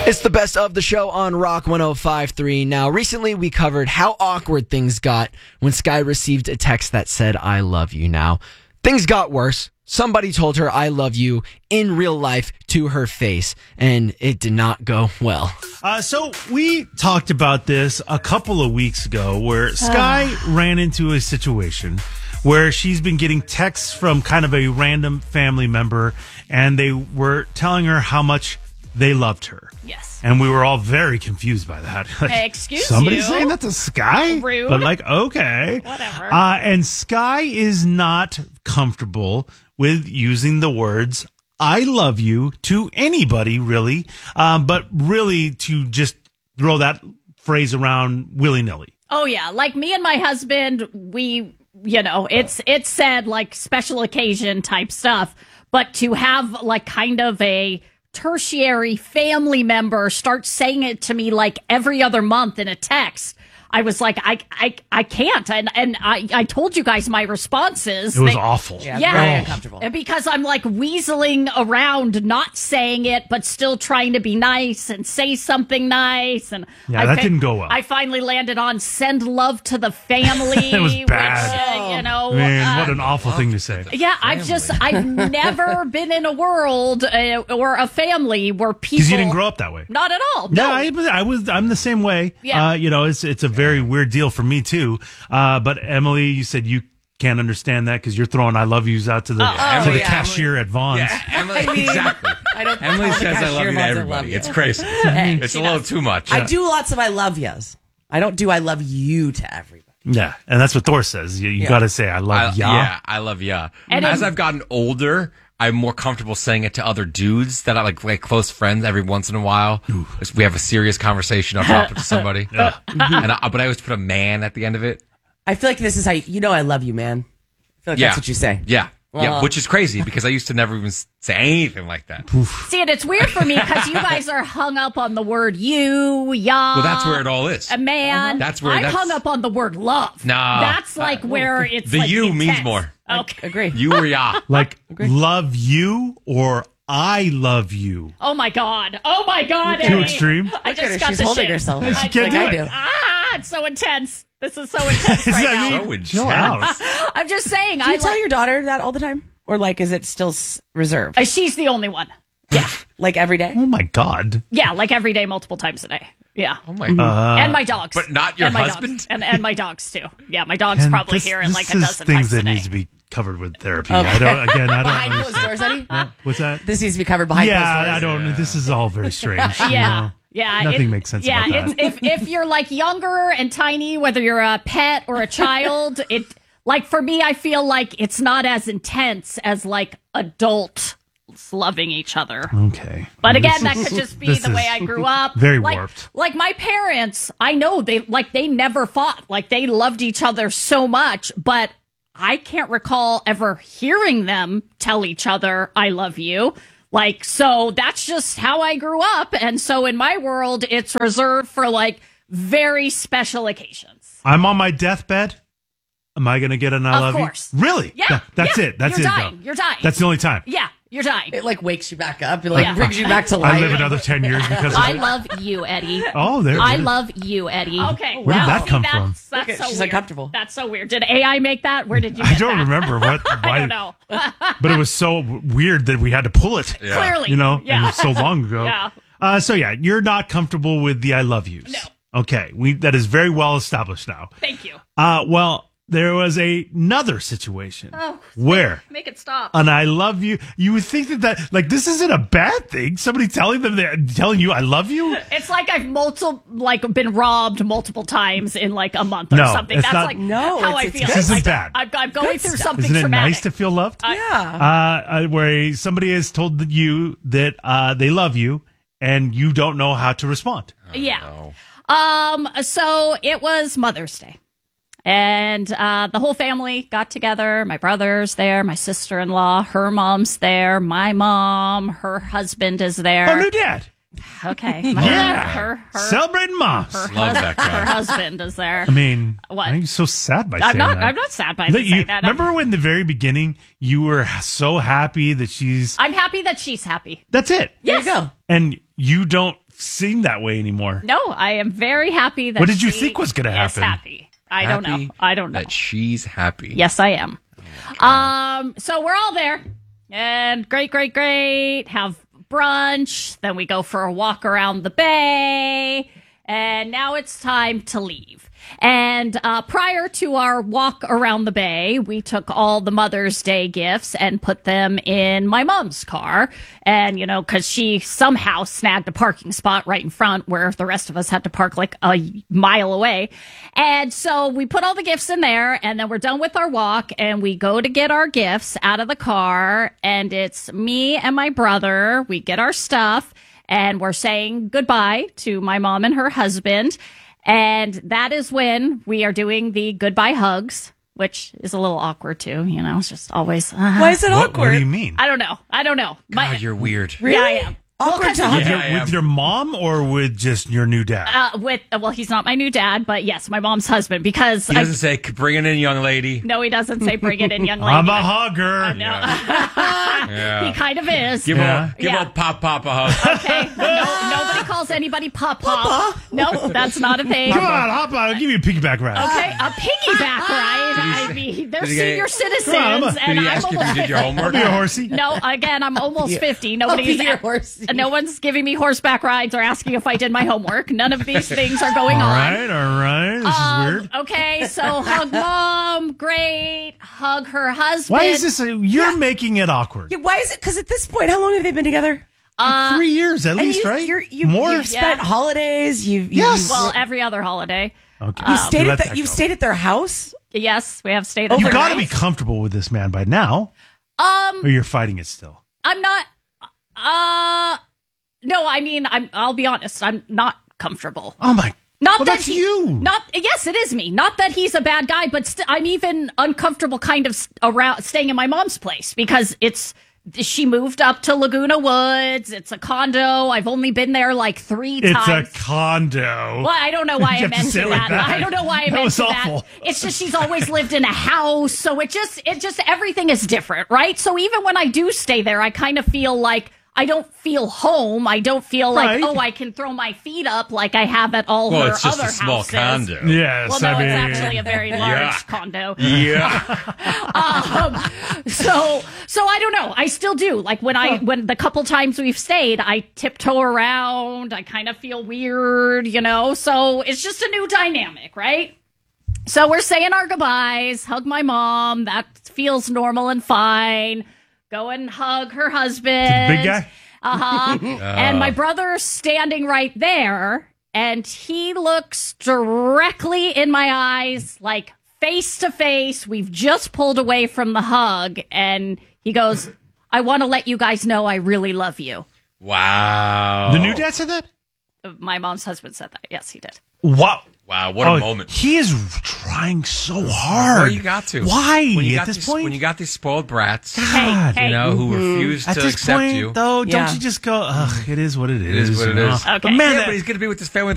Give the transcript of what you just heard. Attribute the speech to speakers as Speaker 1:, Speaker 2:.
Speaker 1: It's the best of the show on Rock 105.3. Now, recently we covered how awkward things got when Sky received a text that said, I love you. Now, things got worse. Somebody told her, I love you in real life to her face, and it did not go well.
Speaker 2: So we talked about this a couple of weeks ago where Sky ran into a situation where she's been getting texts from kind of a random family member, and they were telling her how much they loved her.
Speaker 3: Yes.
Speaker 2: And we were all very confused by that.
Speaker 3: Hey, excuse
Speaker 2: Somebody's
Speaker 3: you.
Speaker 2: saying that to Sky?
Speaker 3: Rude.
Speaker 2: But okay.
Speaker 3: Whatever.
Speaker 2: And Sky is not comfortable with using the words, I love you, to anybody, really. But really to just throw that phrase around willy-nilly.
Speaker 3: Oh, yeah. Like me and my husband, we, it's said like special occasion type stuff. But to have like kind of a tertiary family member start saying it to me like every other month in a text, I was like, I can't. And I told you guys my responses.
Speaker 2: It was awful.
Speaker 4: Yeah,
Speaker 3: Yeah.
Speaker 4: very uncomfortable.
Speaker 3: Because I'm like weaseling around, not saying it, but still trying to be nice and say something nice. And
Speaker 2: Yeah, that didn't go well.
Speaker 3: I finally landed on send love to the family.
Speaker 2: It was
Speaker 3: Which,
Speaker 2: bad. Man, what an awful thing to say.
Speaker 3: yeah, I've never been in a world or a family where people.
Speaker 2: Because you didn't grow up that way.
Speaker 3: Not at all.
Speaker 2: Yeah,
Speaker 3: No.
Speaker 2: I'm the same way.
Speaker 3: Yeah.
Speaker 2: It's a very weird deal for me too. But Emily, you said you can't understand that because you're throwing I love yous out to the cashier at Vaughn's.
Speaker 5: Yeah, Emily, exactly. Emily says I love you to everybody. It's crazy. It's a little too much.
Speaker 4: I do lots of I love yous. I don't do I love you to everybody.
Speaker 2: Yeah, and that's what Thor says. You got to say I love ya.
Speaker 5: Yeah, I love ya.
Speaker 3: And
Speaker 5: as I've gotten older, I'm more comfortable saying it to other dudes that I like close friends every once in a while. We have a serious conversation. I'll drop it to somebody. But I always put a man at the end of it.
Speaker 4: I feel like this is how I love you, man. I feel like that's what you say.
Speaker 5: Yeah. Yeah, which is crazy because I used to never even say anything like that.
Speaker 3: See, and it's weird for me because you guys are hung up on the word you, ya.
Speaker 5: Well, that's where it all is.
Speaker 3: A man.
Speaker 5: That's where
Speaker 3: I'm
Speaker 5: that's-
Speaker 3: hung up on the word love.
Speaker 5: Nah.
Speaker 3: That's like where it's
Speaker 5: The
Speaker 3: like
Speaker 5: you means
Speaker 3: intense.
Speaker 5: more.
Speaker 3: Okay.
Speaker 4: Agree.
Speaker 5: You or ya.
Speaker 2: Like love you or I love you.
Speaker 3: Oh my God, Eddie.
Speaker 2: Too extreme.
Speaker 3: I just got
Speaker 4: She's
Speaker 3: the
Speaker 4: holding
Speaker 3: shit.
Speaker 4: herself.
Speaker 2: She can't do
Speaker 4: I
Speaker 2: it.
Speaker 4: do.
Speaker 3: It's so intense. This is so intense right now.
Speaker 5: So
Speaker 2: Chill out.
Speaker 3: I'm just saying.
Speaker 4: Do you tell your daughter that all the time? Or is it still reserved?
Speaker 3: She's the only one. Yeah.
Speaker 4: Like every day?
Speaker 2: Oh my God.
Speaker 3: Yeah, like every day, multiple times a day. Yeah.
Speaker 5: Oh my God.
Speaker 3: And my dogs.
Speaker 5: But not your
Speaker 3: And my
Speaker 5: husband?
Speaker 3: dogs. And my dogs, too. Yeah, my dog's
Speaker 2: And
Speaker 3: probably
Speaker 2: this-
Speaker 3: here in like a
Speaker 2: this is
Speaker 3: dozen
Speaker 2: things
Speaker 3: times
Speaker 2: that
Speaker 3: a day.
Speaker 2: needs to be covered with therapy. I don't
Speaker 4: Behind closed
Speaker 2: understand.
Speaker 4: doors, Eddie?
Speaker 2: What's that?
Speaker 4: This needs to be covered behind closed doors.
Speaker 2: I don't. This is all very strange.
Speaker 3: Yeah. Yeah,
Speaker 2: Nothing makes sense
Speaker 3: yeah,
Speaker 2: about that.
Speaker 3: if you're like younger and tiny, whether you're a pet or a child, it like for me, I feel like it's not as intense as like adults loving each other.
Speaker 2: Okay.
Speaker 3: But
Speaker 2: This
Speaker 3: again, that
Speaker 2: is-
Speaker 3: could just be
Speaker 2: this
Speaker 3: the way
Speaker 2: is
Speaker 3: I grew up.
Speaker 2: very
Speaker 3: like,
Speaker 2: warped.
Speaker 3: Like my parents, I know they never fought. Like they loved each other so much, but I can't recall ever hearing them tell each other, I love you. Like, so that's just how I grew up. And so in my world, it's reserved for like very special occasions.
Speaker 2: I'm on my deathbed. Am I going to get an I
Speaker 3: Of
Speaker 2: love
Speaker 3: course.
Speaker 2: you? Really?
Speaker 3: Yeah.
Speaker 2: That's
Speaker 3: yeah.
Speaker 2: it. That's
Speaker 3: You're
Speaker 2: it.
Speaker 3: dying.
Speaker 2: Though.
Speaker 3: You're dying.
Speaker 2: That's the only time.
Speaker 3: Yeah, you're dying.
Speaker 4: It wakes you back up. It
Speaker 3: Yeah.
Speaker 4: brings you back to life.
Speaker 2: I live another 10 years because of
Speaker 3: I
Speaker 2: it.
Speaker 3: love you, Eddie.
Speaker 2: Oh, there it
Speaker 3: I
Speaker 2: is.
Speaker 3: love you, Eddie. Okay.
Speaker 2: Where did
Speaker 3: now,
Speaker 2: that come from?
Speaker 3: That's so
Speaker 4: She's
Speaker 3: weird.
Speaker 4: uncomfortable.
Speaker 3: That's so weird. Did AI make that? Where did you get
Speaker 2: I don't
Speaker 3: that?
Speaker 2: remember what.
Speaker 3: I
Speaker 2: Why,
Speaker 3: don't know.
Speaker 2: but it was so weird that we had to pull it.
Speaker 5: Yeah.
Speaker 3: Clearly.
Speaker 2: You know,
Speaker 3: Yeah.
Speaker 2: and it was so long ago.
Speaker 3: Yeah.
Speaker 2: So yeah, you're not comfortable with the I love yous.
Speaker 3: No.
Speaker 2: Okay. That is very well established now.
Speaker 3: Thank you.
Speaker 2: Well, there was another situation where
Speaker 3: Make it stop.
Speaker 2: an I love you. You would think that like this isn't a bad thing. Somebody telling you I love you.
Speaker 3: It's like I've been robbed multiple times in like a month or
Speaker 2: No,
Speaker 3: something.
Speaker 2: it's
Speaker 3: That's
Speaker 2: not-
Speaker 3: like
Speaker 4: No,
Speaker 3: how I
Speaker 4: it's
Speaker 3: feel.
Speaker 2: This isn't
Speaker 3: Like,
Speaker 2: bad.
Speaker 3: I'm going through something
Speaker 2: Isn't it
Speaker 3: traumatic.
Speaker 2: nice to feel loved?
Speaker 4: Yeah.
Speaker 2: Where somebody has told you that they love you and you don't know how to respond.
Speaker 3: Yeah. So it was Mother's Day. And the whole family got together. My brother's there, my sister-in-law, her mom's there, my mom, her husband is there.
Speaker 2: Oh, new dad.
Speaker 3: Okay.
Speaker 2: Yeah.
Speaker 3: Her
Speaker 2: Celebrating moms.
Speaker 5: Love that
Speaker 3: her
Speaker 5: guy.
Speaker 3: husband is there.
Speaker 2: I mean,
Speaker 3: What?
Speaker 2: I'm so sad by
Speaker 3: I'm
Speaker 2: saying
Speaker 3: not.
Speaker 2: that.
Speaker 3: I'm not sad by
Speaker 2: That
Speaker 3: saying
Speaker 2: you,
Speaker 3: that.
Speaker 2: remember when in the very beginning you were so happy that she's.
Speaker 3: I'm happy that she's happy.
Speaker 2: That's it.
Speaker 4: There
Speaker 3: Yes.
Speaker 4: you go.
Speaker 2: And you don't seem that way anymore.
Speaker 3: No, I am very happy that.
Speaker 2: What did you
Speaker 3: she
Speaker 2: think was going to
Speaker 3: is
Speaker 2: happen?
Speaker 3: Happy. I don't know. I don't know.
Speaker 5: That she's happy.
Speaker 3: Yes, I am. So we're all there, and great. Have brunch. Then we go for a walk around the bay, and now it's time to leave. And prior to our walk around the bay, we took all the Mother's Day gifts and put them in my mom's car. And, because she somehow snagged a parking spot right in front where the rest of us had to park like a mile away. And so we put all the gifts in there, and then we're done with our walk, and we go to get our gifts out of the car. And it's me and my brother. We get our stuff, and we're saying goodbye to my mom and her husband. And that is when we are doing the goodbye hugs, which is a little awkward too. It's just always.
Speaker 4: Why is it awkward?
Speaker 2: What do you mean?
Speaker 3: I don't know.
Speaker 5: God, you're weird.
Speaker 4: Really?
Speaker 3: Yeah, I am.
Speaker 4: Awkward to hug.
Speaker 2: With your mom or with just your new dad?
Speaker 3: He's not my new dad, but yes, my mom's husband. Because
Speaker 5: He doesn't say, bring it in, young lady.
Speaker 3: No, he doesn't say bring it in, young lady.
Speaker 2: I'm a hugger.
Speaker 3: No.
Speaker 5: Yeah.
Speaker 3: He kind of is.
Speaker 5: Give old Pop a hug.
Speaker 3: Okay. Nobody calls anybody Papa. No, that's not a thing.
Speaker 2: Come on, hop on. I'll give you a piggyback ride.
Speaker 3: Okay, a piggyback ride. I mean, they're
Speaker 5: did he
Speaker 3: senior
Speaker 5: get-
Speaker 3: citizens,
Speaker 5: Did
Speaker 3: and
Speaker 5: he
Speaker 3: I'm
Speaker 5: ask if you
Speaker 3: almost
Speaker 5: did your
Speaker 3: 50.
Speaker 5: homework?
Speaker 2: I'll be a horsey.
Speaker 3: No, again, I'm almost 50.
Speaker 4: I'll be
Speaker 3: Nobody's
Speaker 4: your horsey.
Speaker 3: no one's giving me horseback rides or asking if I did my homework. None of these things are going
Speaker 2: All
Speaker 3: on.
Speaker 2: right. This is weird.
Speaker 3: Okay, so hug mom, great. Hug her husband.
Speaker 2: Why is this? You're making it awkward.
Speaker 4: Yeah, why is it? Because at this point, how long have they been together?
Speaker 2: 3 years at least, right? More.
Speaker 4: You've spent holidays.
Speaker 2: Yes.
Speaker 3: Well, every other holiday.
Speaker 2: Okay.
Speaker 4: You've stayed at their house.
Speaker 3: Yes, we have stayed at
Speaker 2: You
Speaker 3: their
Speaker 2: got to
Speaker 3: house.
Speaker 2: be comfortable with this man by now. Or you're fighting it still.
Speaker 3: I'm not. No, I mean, I'll be honest. I'm not comfortable.
Speaker 2: Oh my.
Speaker 3: Not
Speaker 2: Well,
Speaker 3: that
Speaker 2: that's you.
Speaker 3: Yes, it is me. Not that he's a bad guy, but I'm even uncomfortable kind of around staying in my mom's place because she moved up to Laguna Woods. It's a condo. I've only been there like 3 times.
Speaker 2: It's a condo.
Speaker 3: Well, I don't know why
Speaker 2: You
Speaker 3: I
Speaker 2: have to say
Speaker 3: mentioned
Speaker 2: it like
Speaker 3: that.
Speaker 2: that.
Speaker 3: I don't know why I
Speaker 2: That was
Speaker 3: mentioned that.
Speaker 2: awful.
Speaker 3: It's just she's always lived in a house, so it just everything is different, right? So even when I do stay there, I kind of feel like I don't feel home. I don't feel like,
Speaker 2: Right.
Speaker 3: I can throw my feet up like I have at all her
Speaker 5: it's just
Speaker 3: other
Speaker 5: a small
Speaker 3: houses.
Speaker 5: condo.
Speaker 2: Yes.
Speaker 3: Well, no,
Speaker 2: I mean,
Speaker 3: it's actually a very large condo.
Speaker 5: Yeah.
Speaker 3: So I don't know. I still do. Like when the couple times we've stayed, I tiptoe around. I kind of feel weird, So it's just a new dynamic, right? So we're saying our goodbyes. Hug my mom. That feels normal and fine. Go and hug her husband.
Speaker 2: Big guy?
Speaker 3: And my brother's standing right there, and he looks directly in my eyes, like face to face. We've just pulled away from the hug, and he goes, I want to let you guys know I really love you.
Speaker 5: Wow.
Speaker 2: The new dad said that?
Speaker 3: My mom's husband said that. Yes, he did.
Speaker 2: Wow.
Speaker 5: Wow, what a moment.
Speaker 2: He is trying so hard.
Speaker 5: Well, you got to.
Speaker 2: Why?
Speaker 5: When you
Speaker 2: At
Speaker 5: got
Speaker 2: this
Speaker 5: these,
Speaker 2: point?
Speaker 5: when you got these spoiled brats,
Speaker 2: God.
Speaker 3: Hey.
Speaker 5: who refuse
Speaker 2: At
Speaker 5: to
Speaker 2: this
Speaker 5: accept
Speaker 2: point,
Speaker 5: you.
Speaker 2: though,
Speaker 4: Yeah.
Speaker 2: don't you just go, ugh, it is what it is.
Speaker 5: is what it
Speaker 2: you know?
Speaker 5: is.
Speaker 3: Okay.
Speaker 2: But man,
Speaker 5: Yeah,
Speaker 2: that-
Speaker 5: but he's going to be with his family